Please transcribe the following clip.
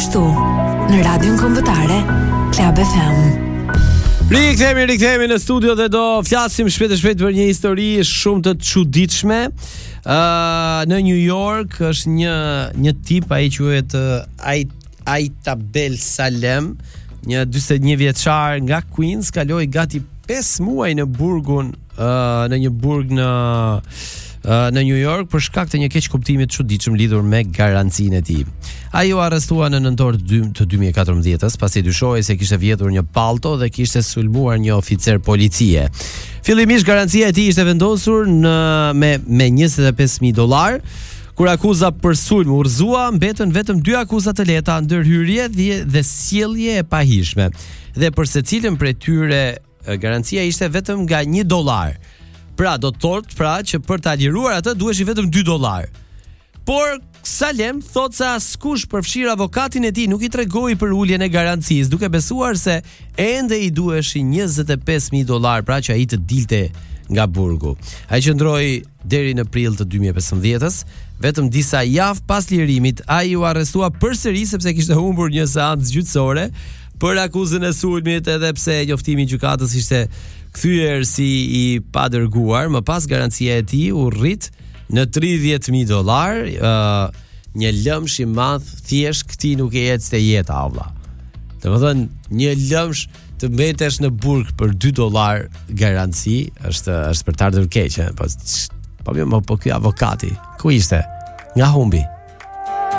gjithashtu në radion kombëtare Club FM. Rikthehemi në studio dhe do flasim shpejt për një histori shumë të çuditshme. Në New York është një tip, ai quhet Aitabel Salem, një 41 vjeçar nga Queens, kaloi gati 5 muaj në burgun në një burg në New York për shkak të një keq kuptimi të çuditshëm lidhur me garancinë e tij. Ai u arrestua në nëntor të 2014-s pasi dyshohej se kishte vjedhur një pallto dhe kishte sulmuar një oficer policie. Fillimisht garancia e tij ishte vendosur me $25,000. Kur akuza për sulm urrëzua, mbetën vetëm 2 akuza të lehta, ndërhyrje dhe sjellje e pahishme. Dhe për secilën prej tyre garancia ishte vetëm nga $1. Pra do të thotë që për ta liruar atë duheshin vetëm $2. Por Salem thot se askush përfshir avokatin e tij nuk i tregoi për uljen e garancisë, duke besuar se ende i duheshin $25,000, pra që ai të dilte nga burgu. Ai qëndroi deri në prill të 2015-s, vetëm disa javë pas lirimit ai u arrestua përsëri sepse kishte humbur një seancë gjyqësore për akuzën e sulmit, edhe pse njoftimi i gjykatës ishte kthyer si i padërguar. Më pas garancia e tij u rrit në $30,000, një lëmsh i madh, thjesht këtij nuk e ecte jeta valla. Domethënë një lëmsh të mbetesh në burg për $2 garanci është për të ardhur keq, po ky avokati ku ishte? Nga humbi.